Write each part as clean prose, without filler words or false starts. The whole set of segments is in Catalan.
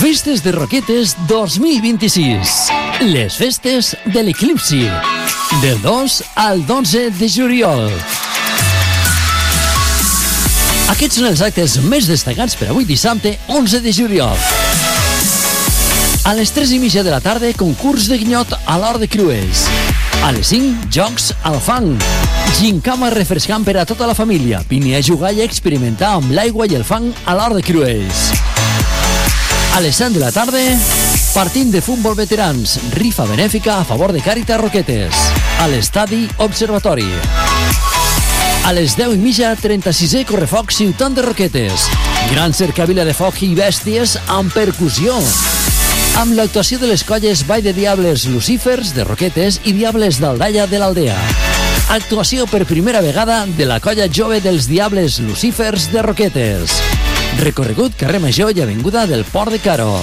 Festes de Roquetes 2026. Les festes de l'Eclipsi. Del 2 al 11 de juliol. Aquests són els actes més destacats per avui dissabte 11 de juliol. A les 3:30 de la tarda, concurs de guinyot a l'Hort de Crues. A les 5, jocs al fang. Gincama refrescant per a tota la família. Vine a jugar i a experimentar amb l'aigua i el fang a l'Hort de Crues. A les 7 de la tarda, partit de futbol veterans. Rifa benèfica a favor de Càritas Roquetes. A l'estadi Observatori. A les 10:30, 36è Correfoc Ciutat de Roquetes. Gran cercavila de foc i bèsties amb percussió. Amb l'actuació de les colles Vall de Diables Lucífers de Roquetes i Diables d'Aldaia de l'Aldea. Actuació per primera vegada de la colla jove dels Diables Lucífers de Roquetes. Recorregut carrer Major i avinguda del Port de Caro.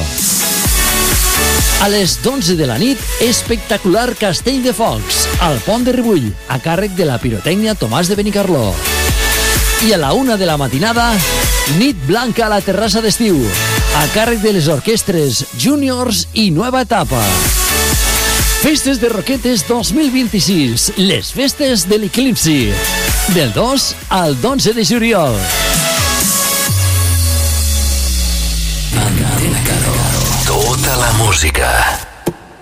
A les 11 de la nit, espectacular castell de focs al Pont de Ribull, a càrrec de la pirotècnia Tomàs de Benicarló. I a la 1 de la matinada, nit blanca a la terrassa d'estiu, a càrrec de les orquestres Juniors i Nueva Etapa. Festes de Roquetes 2026, les festes de l'Eclipsi, del 2 al 11 de juliol. Tota la música.